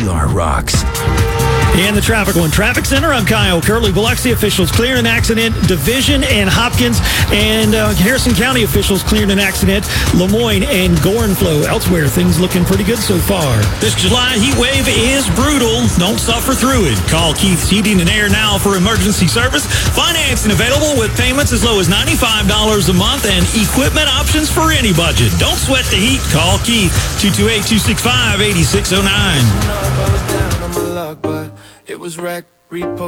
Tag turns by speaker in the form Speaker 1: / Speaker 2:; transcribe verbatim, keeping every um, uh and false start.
Speaker 1: P R rocks.
Speaker 2: And the traffic one. Traffic Center, I'm Kyle Curley. Biloxi officials cleared an accident. Division and Hopkins and uh, Harrison County officials cleared an accident. Lemoyne and Gorenflow. Elsewhere, things looking pretty good so far.
Speaker 3: This July heat wave is brutal. Don't suffer through it. Call Keith's Heating and Air now for emergency service. Financing available with payments as low as ninety-five dollars a month and equipment options for any budget. Don't sweat the heat. Call Keith, two two eight, two six five, eight six zero nine.
Speaker 4: It was wreck, repo.